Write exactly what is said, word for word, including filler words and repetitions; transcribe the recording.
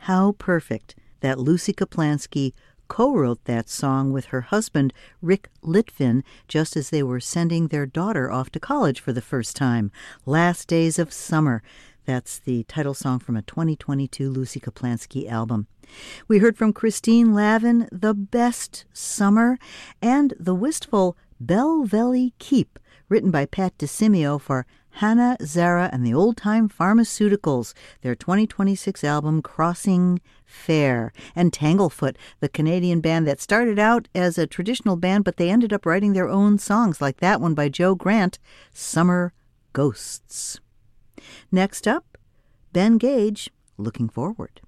How perfect that Lucy Kaplansky co-wrote that song with her husband, Rick Litvin, just as they were sending their daughter off to college for the first time. Last Days of Summer. That's the title song from a twenty twenty-two Lucy Kaplansky album. We heard from Christine Lavin, The Best Summer, and the wistful Bell Valley Keep, written by Pat DeSimio for Hannah, Zara, and the Old Time Pharmaceuticals, their twenty twenty-six album Crossing Fair. And Tanglefoot, the Canadian band that started out as a traditional band, but they ended up writing their own songs, like that one by Joe Grant, Summer Ghosts. Next up, Ben Gage, Looking Forward.